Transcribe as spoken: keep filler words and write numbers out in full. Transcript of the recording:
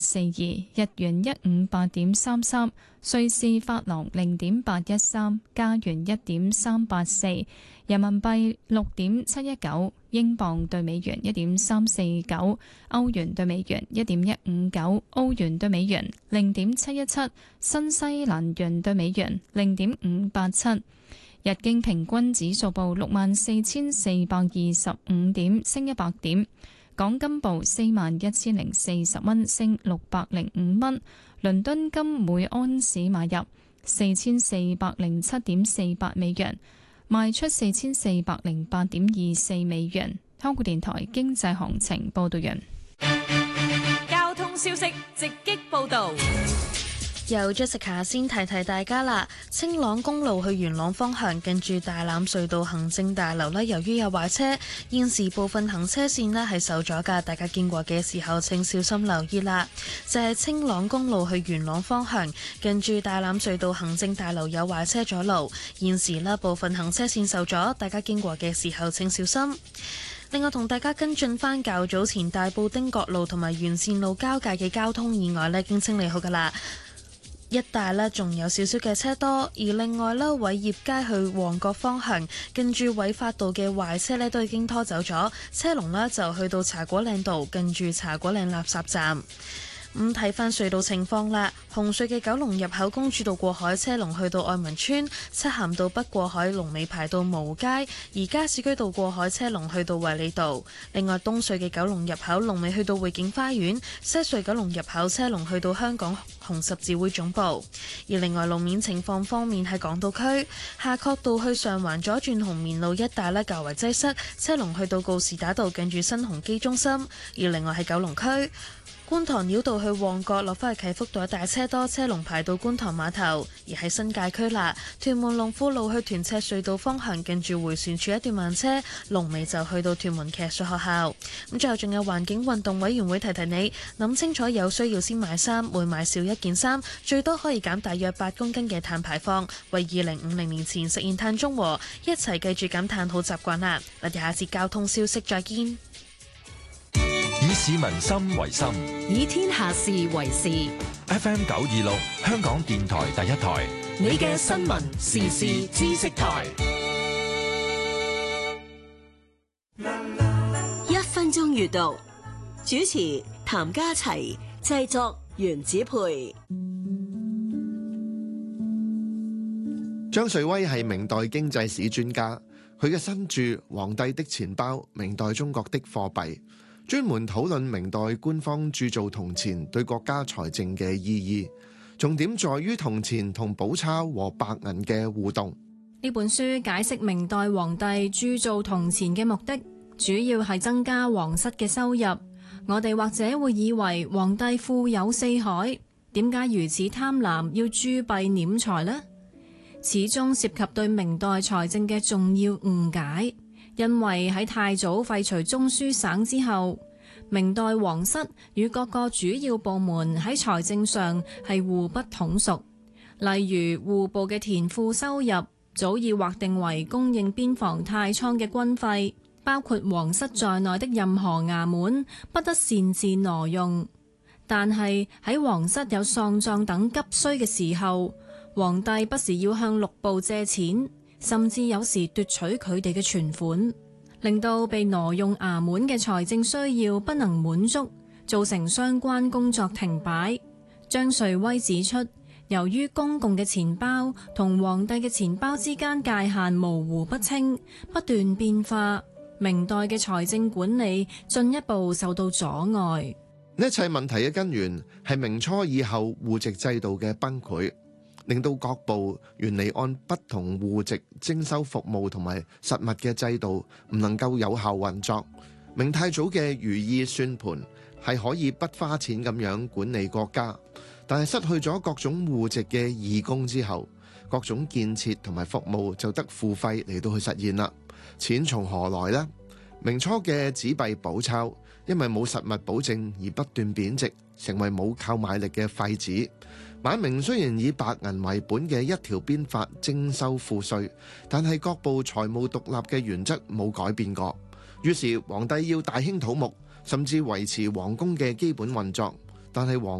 四二，日元一五八點三三，瑞士法郎零點八一三，加元一點三八四，人民幣六點七一九，英鎊對美元一點三四九，歐元對美元一點一五九，澳元對美元零點七一七，新西蘭元對美元零點五八七。日經平均指數報六萬四千四百二十五點，升一百點。港金報四萬一千零四十蚊，升六百零五蚊。倫敦金每安士買入四千四百零七點四八美元，賣出四千四百零八點二四美元。香港電台經濟行情報道完。 交通消息直擊報道。 由 Jessica 先提提大家啦，青朗公路去元朗方向近住大欖隧道行政大樓呢，由於有壞車，現時部分行車線呢係受阻㗎，大家經過嘅時候請小心留意啦。就係、是、青朗公路去元朗方向近住大欖隧道行政大樓有壞車阻路，現時呢部分行車線受阻，大家經過嘅時候請小心。另外同大家跟進返較早前大埔汀角路同埋沿線路交界嘅交通意外呢，已經清理好㗎啦。一帶呢仲有少少嘅車多，而另外呢，偉業街去旺角方向，近住偉發道嘅壞車呢都已經拖走咗，車龍呢就去到茶果嶺道，近住茶果嶺垃圾站。咁睇翻隧道情況啦，紅隧嘅九龍入口公主道過海車龍去到愛民村，漆咸道北過海龍尾排到蕪湖街，而加士居道過海車龍去到衛理道。另外東隧嘅九龍入口龍尾去到匯景花園，西隧九龍入口車龍去到香港紅十字會總部。而另外路面情況方面，喺港島區夏慤道去上環左轉紅棉路一帶呢較為擠塞，車龍去到告士打道近住新鴻基中心。而另外喺九龍區觀塘繞道去旺角落返去啟福道一帶車多，車龍排到觀塘碼頭。而喺新界區啦，屯門龍富路去屯赤隧道方向近住迴旋處一段慢車，龍尾就去到屯門騎術學校。咁最後仲有環境運動委員會提提你，諗清楚有需要先買衫，每買少一件衫，最多可以減大約八公斤嘅碳排放，為二零五零年前實現碳中和。一齊記住減碳好習慣啦！我哋下次交通消息再見。 以市民心為心， 以天下事為事。 F M 九二六，香港電台第一台， 你嘅新聞時事知識台。一分鐘閱讀，主持譚家齊，製作袁子培。 張瑞威係明代經濟史專家，佢嘅新著《皇帝的錢包：明代中國的貨幣》，專門討論明代官方鑄造銅錢對國家財政嘅意義，重點在於銅錢同寶鈔和白銀嘅互動。 呢本書解釋明代皇帝鑄造銅錢嘅目的，主要係增加皇室嘅收入。我哋或者會以為皇帝富有四海，點解如此貪婪要鑄幣斂財呢？始終涉及對明代財政嘅重要誤解。因為喺太祖廢除中書省之後，明代皇室與各個主要部門喺財政上係互不統屬。例如戶部嘅田賦收入早已劃定為供應邊防太倉嘅軍費，包括皇室在內的任何衙門不得擅自挪用。但係喺皇室有喪葬等急需嘅時候，皇帝不時要向六部借錢，甚至有時奪取佢哋嘅存款，令到被挪用衙門嘅財政需要不能滿足，造成相關工作停擺。張瑞威指出，由於公共嘅錢包同皇帝嘅錢包之間界限模糊不清，不斷變化，明代嘅財政管理進一步受到阻礙。 呢一切問題嘅根源係明初以後戶籍制度嘅崩潰，令到各部原嚟按不同戶籍徵收服務同埋實物嘅制度唔能夠有效運作。明太祖嘅如意算盤係可以不花錢咁樣管理國家，但係失去咗各種戶籍嘅義工之後，各種建設同埋服務就得付費嚟到去實現啦。錢從何來呢？明初嘅紙幣寶鈔因為冇實物保證而不斷貶值，成為冇購買力嘅廢紙。晚明雖然以白銀為本嘅一條鞭法徵收賦稅，但係各部財務獨立嘅原則冇改變過。於是皇帝要大興土木，甚至維持皇宮嘅基本運作， 但係皇